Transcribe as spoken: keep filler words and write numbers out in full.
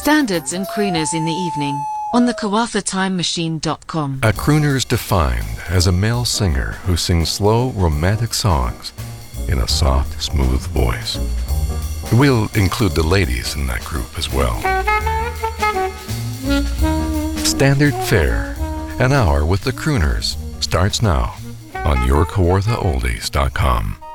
Standards and crooners in the evening on the Kawartha Time Machine dot com. A crooner is defined as a male singer who sings slow, romantic songs in a soft, smooth voice. We'll include the ladies in that group as well. Standard Fare, an hour with the crooners, starts now on your Kawartha Oldies dot com.